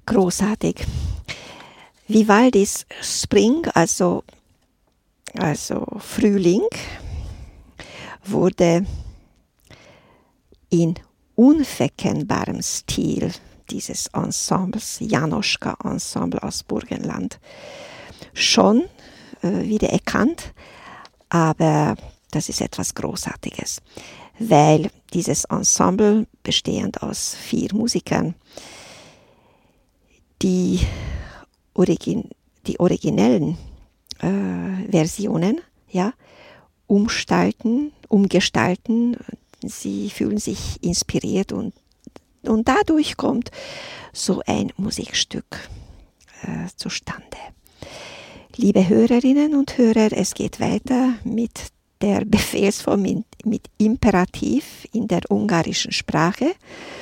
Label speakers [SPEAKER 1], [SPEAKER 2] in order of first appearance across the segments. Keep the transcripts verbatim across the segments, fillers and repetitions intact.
[SPEAKER 1] großartig. Vivaldis Spring, also, also Frühling, wurde in unverkennbarem Stil dieses Ensembles, Janoschka-Ensemble aus Burgenland, schon äh, wieder erkannt, aber das ist etwas Großartiges, weil dieses Ensemble, bestehend aus vier Musikern, die, Origin, die originellen äh, Versionen ja, umgestalten, umgestalten, sie fühlen sich inspiriert und, und dadurch kommt so ein Musikstück äh, zustande. Liebe Hörerinnen und Hörer, es geht weiter mit der Befehlsform mit, mit Imperativ in der ungarischen Sprache,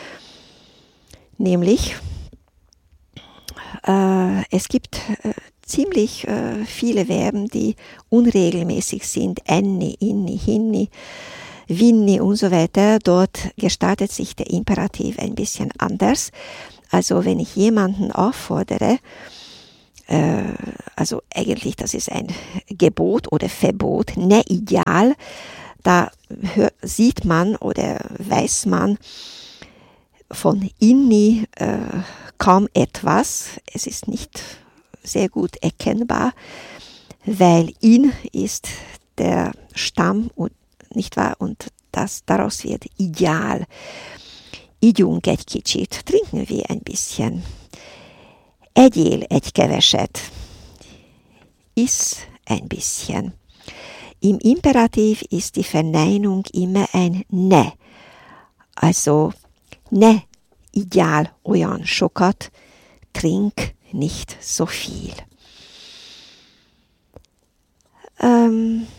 [SPEAKER 1] nämlich äh, es gibt äh, ziemlich äh, viele Verben, die unregelmäßig sind, enni, inni, hinni, vinni und so weiter. Dort gestaltet sich der Imperativ ein bisschen anders. Also wenn ich jemanden auffordere, äh, also eigentlich das ist ein Gebot oder Verbot, ne ideal, da hör, sieht man oder weiß man von inni äh, kaum etwas. Es ist nicht sehr gut erkennbar, weil in ist der Stamm und nicht wahr? Und das, daraus wird ideal. Igyunk egy kicsit, trinken wir ein bisschen. Egyél egy keveset. Iss ein bisschen. Im Imperativ ist die Verneinung immer ein ne. Also ne ideal olyan sokat, trink nicht so viel. Ähm,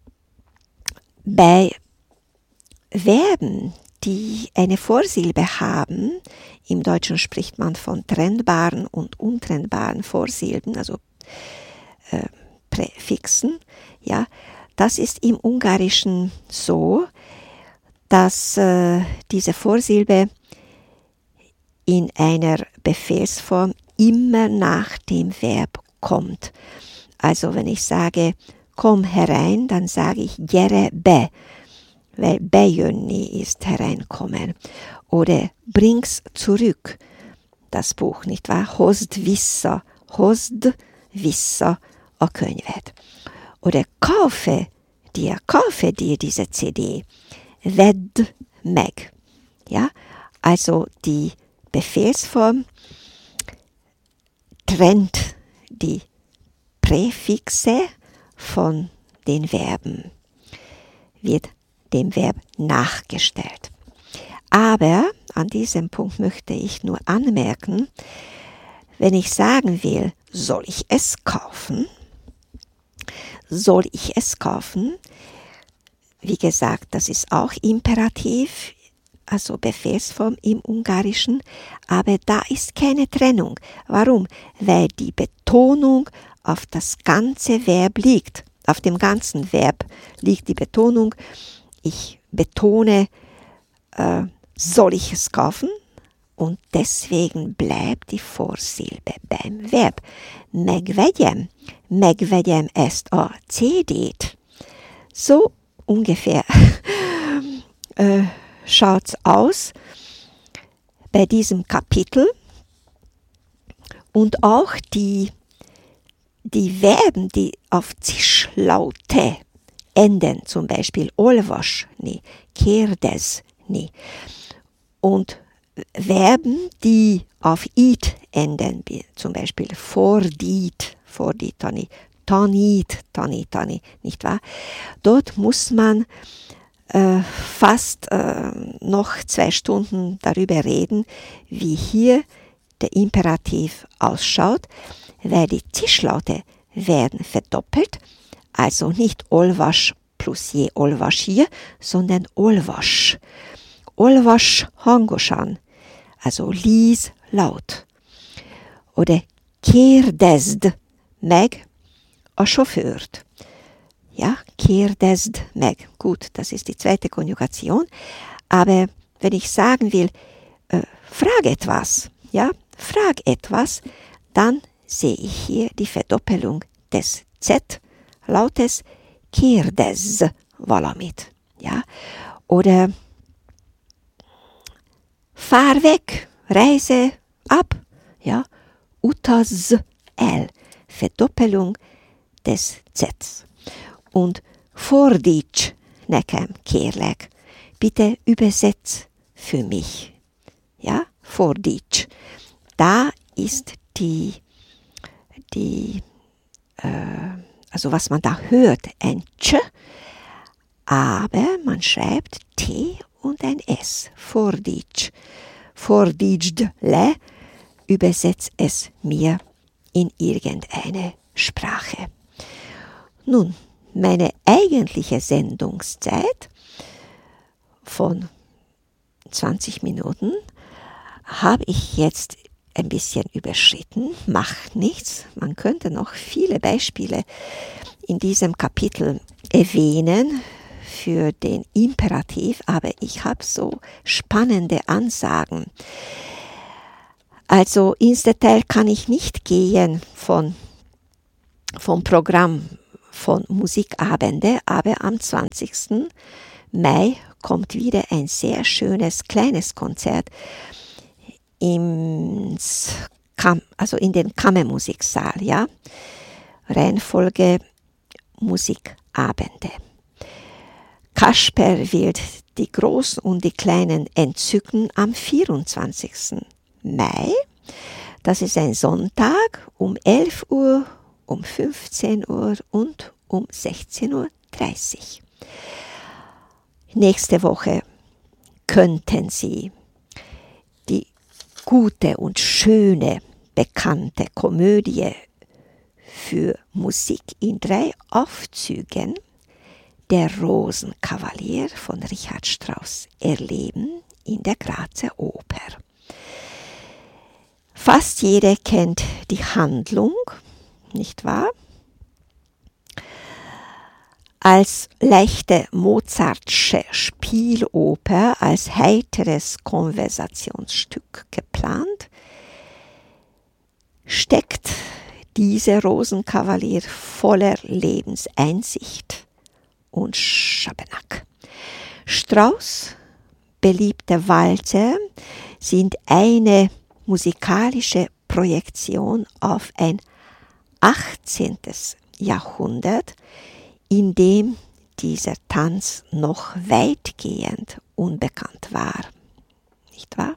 [SPEAKER 1] bei Verben, die eine Vorsilbe haben, im Deutschen spricht man von trennbaren und untrennbaren Vorsilben, also äh, Präfixen, ja, das ist im Ungarischen so, dass äh, diese Vorsilbe in einer Befehlsform immer nach dem Verb kommt. Also wenn ich sage, komm herein, dann sage ich gyere be, weil bejönni ist hereinkommen. Oder bring's zurück, das Buch, nicht wahr? Hozd vissza, hozd vissza a könyvet. Oder kaufe dir, kaufe dir diese C D, vedd meg. Ja, also die Befehlsform trennt die Präfixe von den Verben, wird dem Verb nachgestellt. Aber an diesem Punkt möchte ich nur anmerken, wenn ich sagen will, soll ich es kaufen, soll ich es kaufen, wie gesagt, das ist auch Imperativ, also Befehlsform im Ungarischen, aber da ist keine Trennung. Warum? Weil die Betonung auf das ganze Verb liegt. Auf dem ganzen Verb liegt die Betonung. Ich betone, äh, soll ich es kaufen? Und deswegen bleibt die Vorsilbe beim Verb. Megvegyem, megvegyem ezt a cé dét. So ungefähr äh, schaut's aus bei diesem Kapitel. Und auch die, die Verben, die auf Zischlaute enden, zum Beispiel olvasni, kérdezni. Und Verben, die auf it enden, zum Beispiel fordít, fordítani, tanít, tanítani, nicht wahr? Dort muss man äh, fast äh, noch zwei Stunden darüber reden, wie hier der Imperativ ausschaut, weil die Zischlaute werden verdoppelt, also nicht olvas plus je olvas hier, sondern olvas. Olvas hangosan, also lies laut. Oder kérdezd meg a Chauffeurt. Ja, kérdezd meg. Gut, das ist die zweite Konjugation. Aber wenn ich sagen will, äh, frag etwas, ja, frag etwas, dann sehe ich hier die Verdoppelung des Z, lautes kérdez valamit. Ja? Oder fahr weg, reise ab. Ja? Utaz el, Verdoppelung des Z. Und fordíts nekem, kérlek. Bitte übersetz für mich. Ja, fordíts. Da ist die, die äh, also was man da hört, ein Ch, aber man schreibt T und ein S. Fordíts. Fordítsd-le, übersetzt es mir in irgendeine Sprache. Nun, meine eigentliche Sendungszeit von zwanzig Minuten habe ich jetzt ein bisschen überschritten. Macht nichts. Man könnte noch viele Beispiele in diesem Kapitel erwähnen für den Imperativ, aber ich habe so spannende Ansagen. Also ins Detail kann ich nicht gehen von, vom Programm von Musikabende, aber am zwanzigsten Mai kommt wieder ein sehr schönes kleines Konzert ins Kam, also in den Kammermusiksaal, ja. Reihenfolge Musikabende. Kasper wird die Großen und die Kleinen entzücken am vierundzwanzigsten Mai. Das ist ein Sonntag um elf Uhr, um fünfzehn Uhr und um sechzehn Uhr dreißig. Nächste Woche könnten Sie die gute und schöne, bekannte Komödie für Musik in drei Aufzügen, Der Rosenkavalier von Richard Strauss, erleben in der Grazer Oper. Fast jeder kennt die Handlung, nicht wahr? Als leichte Mozartsche Spieloper, als heiteres Konversationsstück geplant, steckt dieser Rosenkavalier voller Lebenseinsicht und Schabernack. Strauss' beliebte Walzer sind eine musikalische Projektion auf ein achtzehnten Jahrhundert, in dem dieser Tanz noch weitgehend unbekannt war. Nicht wahr?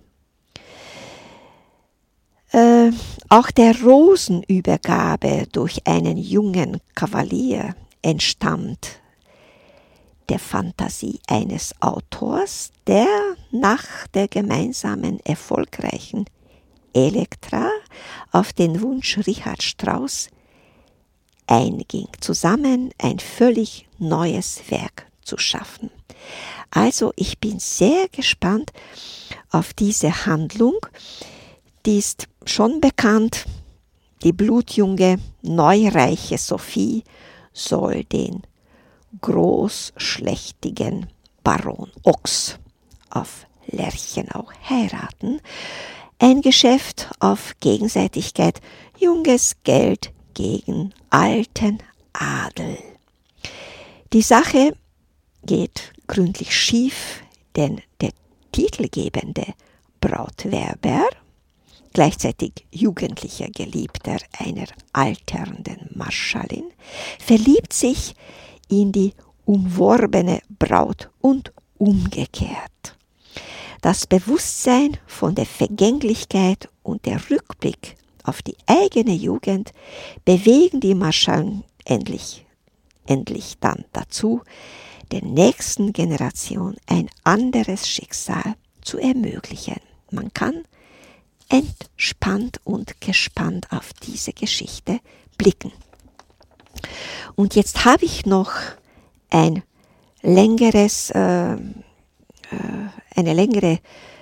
[SPEAKER 1] Äh, auch der Rosenübergabe durch einen jungen Kavalier entstammt der Fantasie eines Autors, der nach der gemeinsamen erfolgreichen Elektra auf den Wunsch Richard Strauss einging, zusammen ein völlig neues Werk zu schaffen. Also ich bin sehr gespannt auf diese Handlung. Die ist schon bekannt. Die blutjunge, neureiche Sophie soll den großschlächtigen Baron Ochs auf Lerchenau heiraten. Ein Geschäft auf Gegenseitigkeit, junges Geld gegen alten Adel. Die Sache geht gründlich schief, denn der titelgebende Brautwerber, gleichzeitig jugendlicher Geliebter einer alternden Marschallin, verliebt sich in die umworbene Braut und umgekehrt. Das Bewusstsein von der Vergänglichkeit und der Rückblick auf die eigene Jugend bewegen die Marschallen endlich, endlich dann dazu, der nächsten Generation ein anderes Schicksal zu ermöglichen. Man kann entspannt und gespannt auf diese Geschichte blicken. Und jetzt habe ich noch ein längeres, äh, äh, eine längere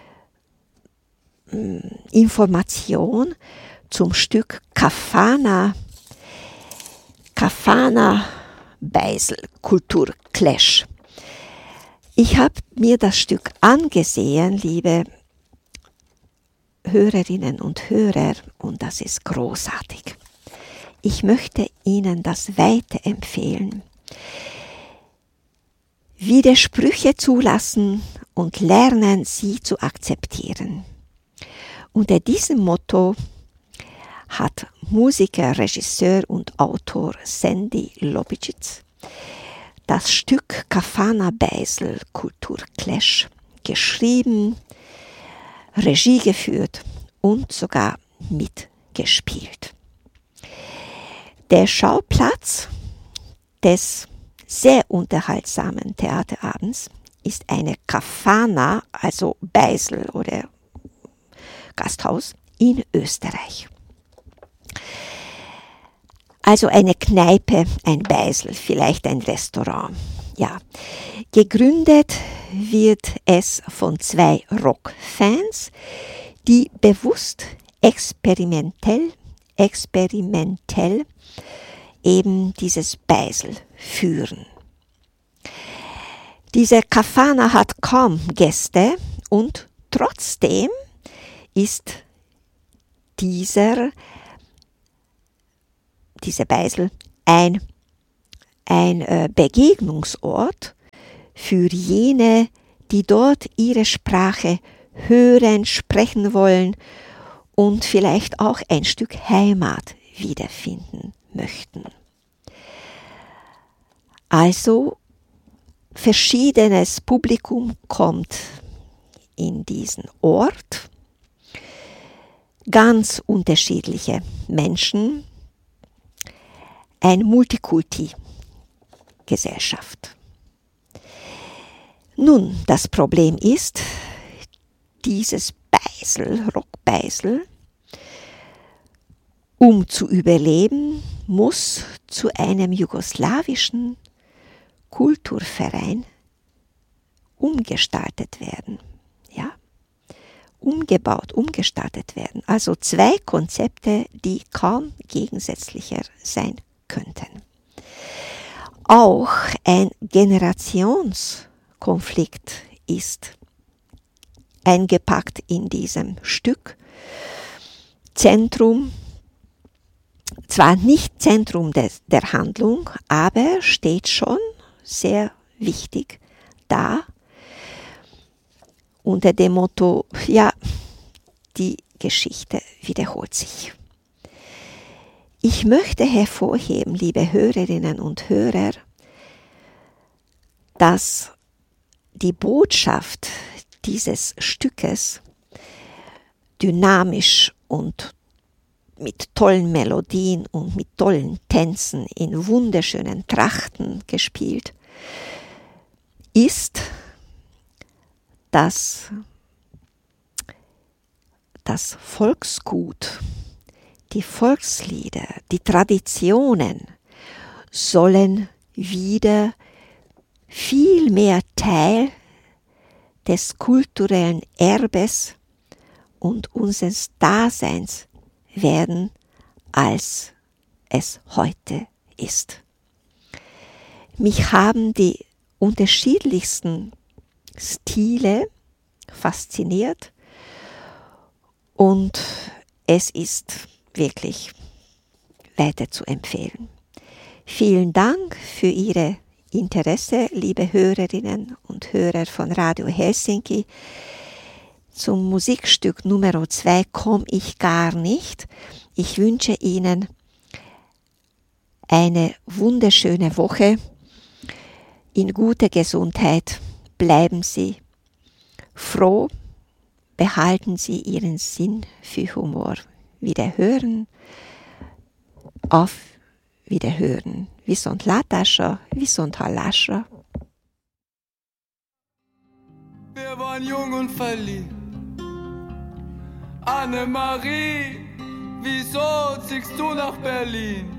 [SPEAKER 1] äh, Information zum Stück Kafana, Kafana Beisel Kulturclash. Ich habe mir das Stück angesehen, liebe Hörerinnen und Hörer, und das ist großartig. Ich möchte Ihnen das weiterempfehlen. Widersprüche zulassen und lernen, sie zu akzeptieren. Unter diesem Motto hat Musiker, Regisseur und Autor Sandy Lobicic das Stück Kafana Beisel Kulturclash geschrieben, Regie geführt und sogar mitgespielt. Der Schauplatz des sehr unterhaltsamen Theaterabends ist eine Kafana, also Beisel oder Gasthaus in Österreich. Also eine Kneipe, ein Beisel, vielleicht ein Restaurant. Ja, gegründet wird es von zwei Rockfans, die bewusst experimentell, experimentell eben dieses Beisel führen. Diese Kafana hat kaum Gäste und trotzdem ist dieser, dieser Beisel ein, ein äh, Begegnungsort für jene, die dort ihre Sprache hören, sprechen wollen und vielleicht auch ein Stück Heimat wiederfinden möchten. Also verschiedenes Publikum kommt in diesen Ort, ganz unterschiedliche Menschen, eine Multikulti-Gesellschaft. Nun, das Problem ist, dieses Beisel, Rockbeisel, um zu überleben, muss zu einem jugoslawischen Kulturverein umgestaltet werden. Ja? Umgebaut, umgestaltet werden. Also zwei Konzepte, die kaum gegensätzlicher sein könnten. Auch ein Generationskonflikt ist eingepackt in diesem Stück. Zentrum, zwar nicht Zentrum des, der Handlung, aber steht schon sehr wichtig da unter dem Motto, ja, die Geschichte wiederholt sich. Ich möchte hervorheben, liebe Hörerinnen und Hörer, dass die Botschaft dieses Stückes dynamisch und mit tollen Melodien und mit tollen Tänzen in wunderschönen Trachten gespielt ist, dass das Volksgut, die Volkslieder, die Traditionen sollen wieder viel mehr Teil des kulturellen Erbes und unseres Daseins werden, als es heute ist. Mich haben die unterschiedlichsten Stile fasziniert und es ist wirklich weiter zu empfehlen. Vielen Dank für Ihre Interesse, liebe Hörerinnen und Hörer von Radio Helsinki. Zum Musikstück Nummer zwei komme ich gar nicht. Ich wünsche Ihnen eine wunderschöne Woche. In guter Gesundheit bleiben Sie froh, behalten Sie Ihren Sinn für Humor. Wiederhören, auf Wiederhören. Viszont látásra, viszont hallásra.
[SPEAKER 2] Wir waren jung und verliebt. Annemarie, wieso ziehst du nach Berlin?